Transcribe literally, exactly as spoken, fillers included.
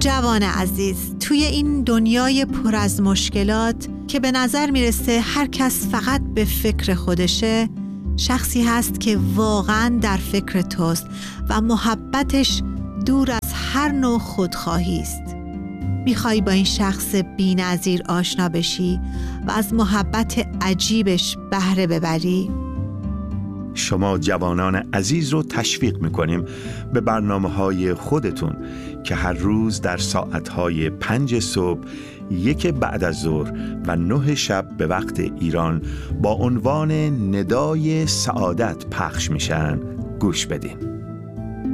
جوان عزیز، توی این دنیای پر از مشکلات که به نظر میرسه هر کس فقط به فکر خودشه، شخصی هست که واقعاً در فکر توست و محبتش دور از هر نوع خودخواهی است. میخوای با این شخص بی‌نظیر آشنا بشی و از محبت عجیبش بهره ببری؟ شما جوانان عزیز رو تشویق میکنیم به برنامه‌های خودتون که هر روز در ساعتهای پنج صبح، یک بعد از ظهر و نه شب به وقت ایران با عنوان ندای سعادت پخش میشن گوش بدین.